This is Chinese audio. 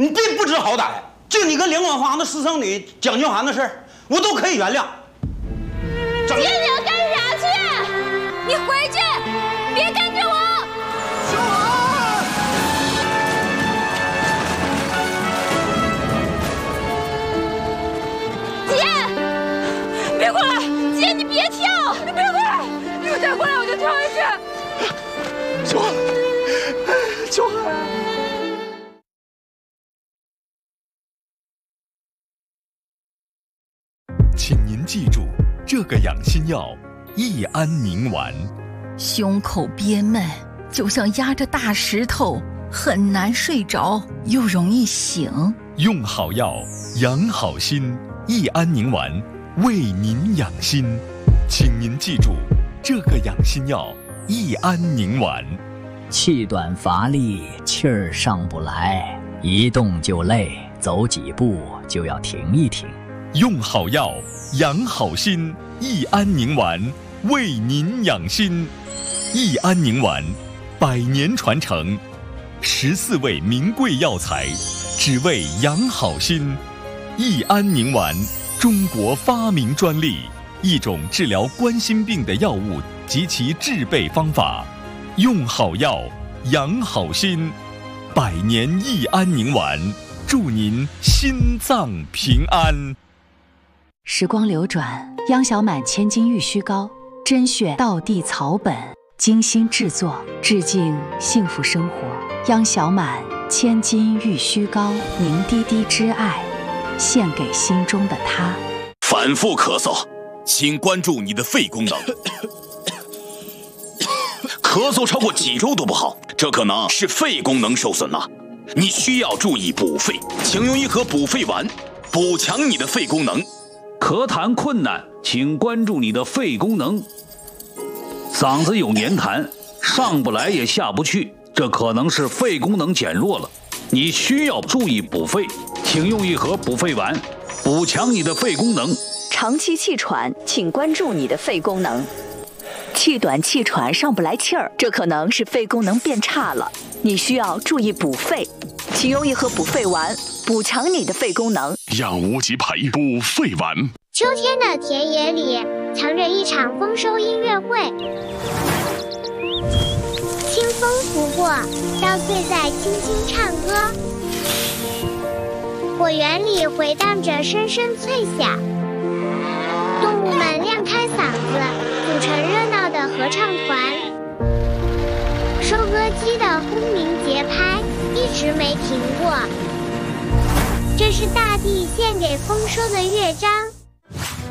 你别不知好歹，就你跟连广芳的私生女蒋俊涵的事儿，我都可以原谅。 姐，你要干啥去？你回去，别跟着我。 小涵， 姐，别过来！姐，你别跳！你别过来！你再过来我就跳下去。 小涵，小涵。 请您记住，这个养心药益安宁丸。 胸口憋闷，就像压着大石头，很难睡着，又容易醒。 用好药，养好心，益安宁丸为您养心。请您记住，这个养心药益安宁丸。 气短乏力，气儿上不来，一动就累，走几步就要停一停。 用好药，养好心，益安宁丸为您养心。益安宁丸100年传承，14味名贵药材，只为养好心。益安宁丸，中国发明专利，一种治疗冠心病的药物及其制备方法。用好药，养好心，100年益安宁丸，祝您心脏平安。 时光流转，央小满千金玉虚膏，甄选道地草本，精心制作，致敬幸福生活。央小满千金玉虚膏，凝滴滴之爱，献给心中的他。 反复咳嗽，请关注你的肺功能。咳嗽超过几周都不好，这可能是肺功能受损了。你需要注意补肺，请用一盒补肺丸，补强你的肺功能。 咳痰困难，请关注你的肺功能。嗓子有黏痰，上不来也下不去，这可能是肺功能减弱了。你需要注意补肺，请用一盒补肺丸，补强你的肺功能。 长期气喘，请关注你的肺功能。气短气喘上不来气儿，这可能是肺功能变差了，你需要注意补肺，请用一盒补肺丸，补强你的肺功能。 养无极培补肺丸。 秋天的田野里藏着一场丰收音乐会，清风拂过，稻穗在轻轻唱歌，果园里回荡着声声脆响，动物们亮开嗓子，组成热闹的合唱团。收割机的轰鸣节拍一直没停过，这是大地献给丰收的乐章。